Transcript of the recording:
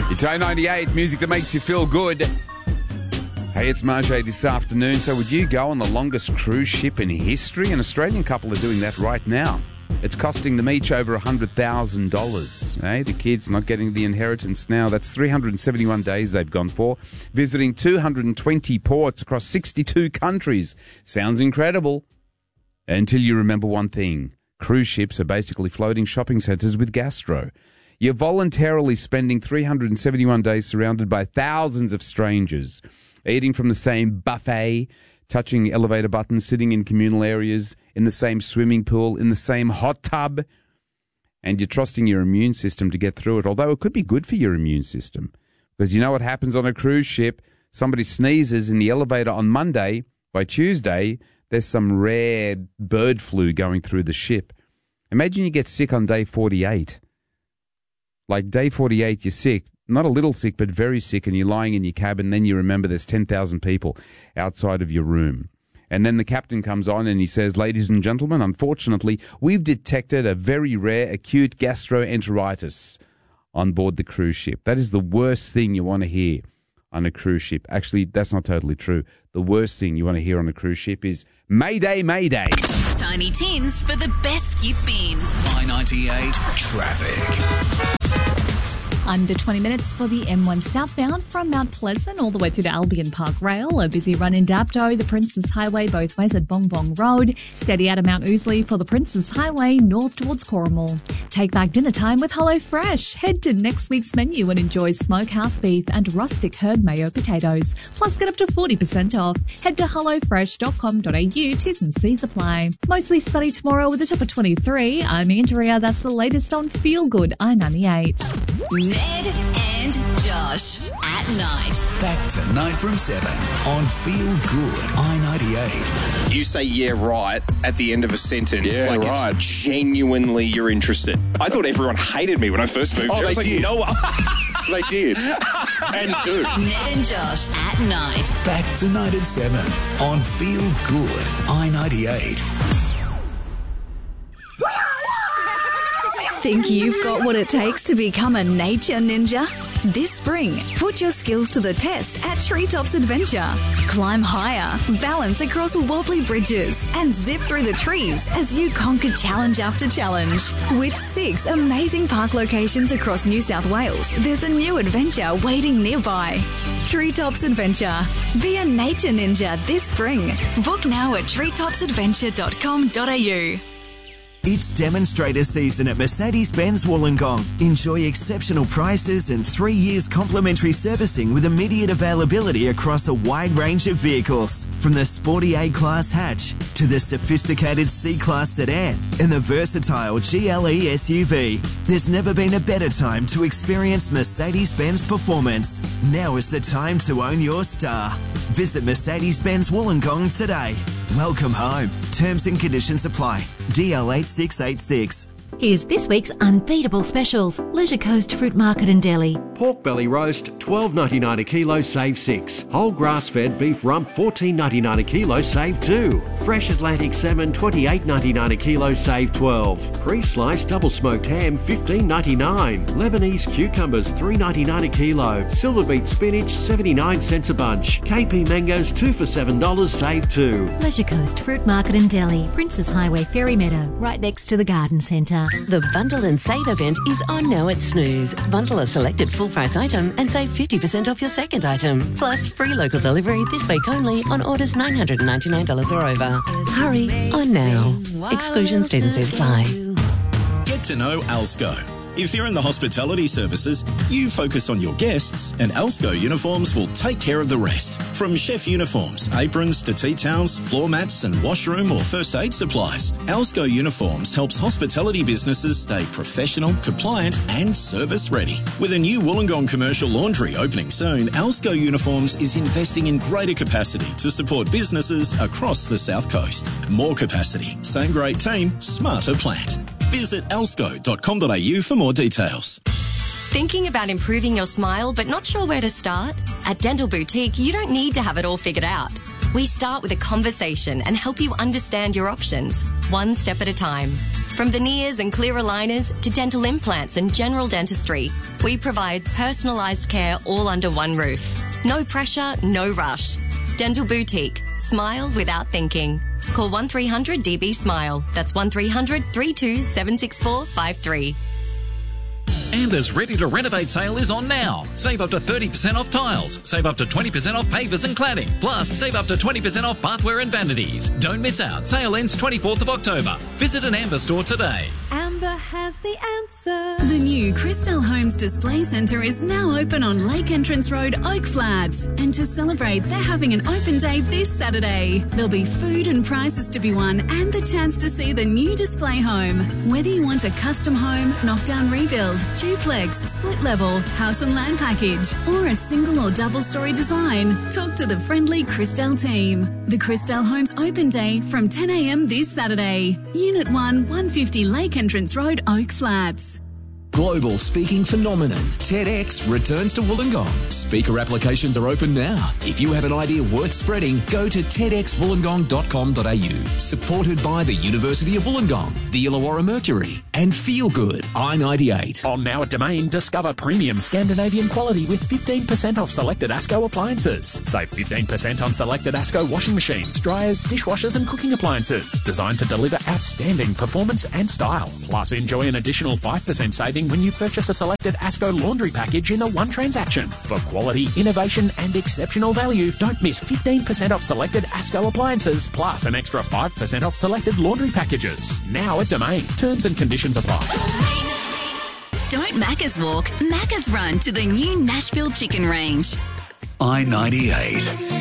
It's I-98, music that makes you feel good. Hey, it's Marjay this afternoon. So would you go on the longest cruise ship in history? An Australian couple are doing that right now. It's costing them each over $100,000. Hey, the kids not getting the inheritance now. That's 371 days they've gone for, visiting 220 ports across 62 countries. Sounds incredible. Until you remember one thing. Cruise ships are basically floating shopping centres with gastro. You're voluntarily spending 371 days surrounded by thousands of strangers, eating from the same buffet, touching elevator buttons, sitting in communal areas, in the same swimming pool, in the same hot tub, and you're trusting your immune system to get through it, although it could be good for your immune system. Because you know what happens on a cruise ship? Somebody sneezes in the elevator on Monday. By Tuesday, there's some rare bird flu going through the ship. Imagine you get sick on day 48. Like day 48, you're sick. Not a little sick, but very sick, and you're lying in your cabin. Then you remember there's 10,000 people outside of your room. And then the captain comes on and he says, ladies and gentlemen, unfortunately, we've detected a very rare acute gastroenteritis on board the cruise ship. That is the worst thing you want to hear on a cruise ship. Actually, that's not totally true. The worst thing you want to hear on a cruise ship is Mayday, Mayday. Tiny Tins for the best skip beans. I-98 Traffic. Under 20 minutes for the M1 southbound from Mount Pleasant all the way through to Albion Park Rail. A busy run in Dapto, the Princes Highway both ways at Bong Bong Road. Steady out of Mount Ousley for the Princes Highway north towards Corrimal. Take back dinner time with HelloFresh. Head to next week's menu and enjoy smokehouse beef and rustic herb mayo potatoes. Plus get up to 40% off. Head to hellofresh.com.au. T's and C's apply. Mostly sunny tomorrow with a top of 23. I'm Andrea. That's the latest on Feel Good I-98. Ned and Josh at night. Back tonight from 7 on Feel Good I-98. You say yeah right at the end of a sentence. Yeah, like right. It's genuinely you're interested. I thought everyone hated me when I first moved here. they Like, did. no one. They did. And do. Ned and Josh at night. Back tonight at 7 on Feel Good I-98. Think you've got what it takes to become a nature ninja? This spring, put your skills to the test at Treetops Adventure. Climb higher, balance across wobbly bridges, and zip through the trees as you conquer challenge after challenge. With 6 amazing park locations across New South Wales, there's a new adventure waiting nearby. Treetops Adventure. Be a nature ninja this spring. Book now at treetopsadventure.com.au. It's demonstrator season at Mercedes-Benz Wollongong. Enjoy exceptional prices and 3 years complimentary servicing with immediate availability across a wide range of vehicles. From the sporty A-Class hatch to the sophisticated C-Class sedan and the versatile GLE SUV. There's never been a better time to experience Mercedes-Benz performance. Now is the time to own your star. Visit Mercedes-Benz Wollongong today. Welcome home. Terms and conditions apply. DL8686. Here's this week's unbeatable specials. Leisure Coast Fruit Market in Delhi. Pork belly roast, $12.99 a kilo, save 6. Whole grass-fed beef rump, $14.99 a kilo, save 2. Fresh Atlantic salmon, $28.99 a kilo, save 12. Pre-sliced double-smoked ham, $15.99. Lebanese cucumbers, $3.99 a kilo. Silver beet spinach, 79 cents a bunch. KP mangoes, 2 for $7, save 2. Leisure Coast Fruit Market in Delhi. Princes Highway Ferry Meadow, right next to the Garden Centre. The Bundle and Save event is on now at Snooze. Bundle a selected full price item and save 50% off your second item. Plus free local delivery this week only on orders $999 or over. Hurry on now. Exclusions, T's and C's apply. Get to know Alsco. If you're in the hospitality services, you focus on your guests, and Alsco uniforms will take care of the rest. From chef uniforms, aprons to tea towels, floor mats and washroom or first aid supplies, Alsco uniforms helps hospitality businesses stay professional, compliant and service ready. With a new Wollongong commercial laundry opening soon, Alsco Uniforms is investing in greater capacity to support businesses across the South Coast. More capacity, same great team, smarter plant. Visit alsco.com.au for more details. Thinking about improving your smile but not sure where to start? At Dental Boutique, you don't need to have it all figured out. We start with a conversation and help you understand your options, one step at a time. From veneers and clear aligners to dental implants and general dentistry, we provide personalised care all under one roof. No pressure, no rush. Dental Boutique. Smile without thinking. Call 1300 DB Smile. That's 1300 32 764 53. Amber's Ready to Renovate sale is on now. Save up to 30% off tiles. Save up to 20% off pavers and cladding. Plus, save up to 20% off bathware and vanities. Don't miss out. Sale ends 24th of October. Visit an Amber store today. Amber has the answer. The new Crystal Homes Display Centre is now open on Lake Entrance Road, Oak Flats. And to celebrate, they're having an open day this Saturday. There'll be food and prizes to be won and the chance to see the new display home. Whether you want a custom home, knockdown rebuild, duplex, split level, house and land package, or a single or double story design, talk to the friendly Crystal team. The Crystal Homes Open Day from 10 a.m. this Saturday. Unit 1, 150 Lake Entrance Road, Oak Flats. Global speaking phenomenon TEDx returns to Wollongong. Speaker applications are open now. If you have an idea worth spreading, go to tedxwollongong.com.au. Supported by the University of Wollongong, the Illawarra Mercury, and Feel Good I-98. On Now at Domain, discover premium Scandinavian quality with 15% off selected ASCO appliances. Save 15% on selected ASCO washing machines, dryers, dishwashers and cooking appliances. Designed to deliver outstanding performance and style. Plus, enjoy an additional 5% saving when you purchase a selected ASCO laundry package in a one transaction. For quality, innovation and exceptional value, don't miss 15% off selected ASCO appliances, plus an extra 5% off selected laundry packages. Now at Domain. Terms and conditions apply. Don't Macca's walk, Macca's run to the new Nashville Chicken Range. I-98.